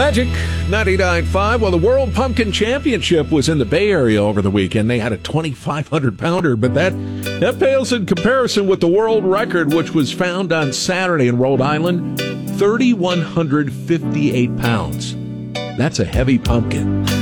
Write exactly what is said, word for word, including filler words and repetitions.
Magic ninety-nine point five. Well, the World Pumpkin Championship was in the Bay Area over the weekend. They had a twenty-five hundred pounder, but that, that pales in comparison with the world record, which was found on Saturday in Rhode Island, three thousand one hundred fifty-eight pounds. That's a heavy pumpkin.